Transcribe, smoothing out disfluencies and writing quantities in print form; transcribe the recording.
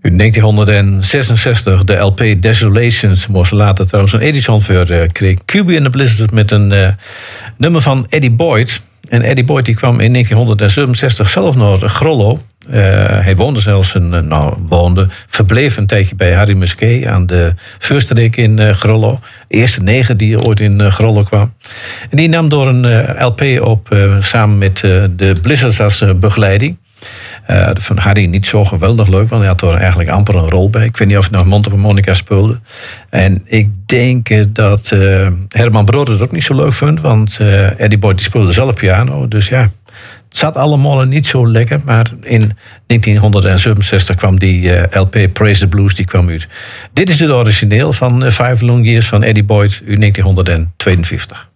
In 1966 de LP Desolations, moest later trouwens een Edison voor kreeg. QB and the Blizzard met een nummer van Eddie Boyd. En Eddie Boyd die kwam in 1967 zelf naar Grollo. Hij woonde zelfs verbleef een tijdje bij Harry Musquet aan de Vuurstreek in Grollo. Eerste neger die ooit in Grollo kwam. En die nam door een LP op samen met de Blizzards als begeleiding. Van Harry niet zo geweldig leuk, want hij had er eigenlijk amper een rol bij. Ik weet niet of hij nog mondharmonica speelde. En ik denk dat Herman Brood het ook niet zo leuk vond, want Eddie Boyd die speelde zelf piano. Dus ja, het zat allemaal niet zo lekker. Maar in 1967 kwam die LP Praise the Blues die kwam uit. Dit is het origineel van 5 Long Years van Eddie Boyd uit 1952.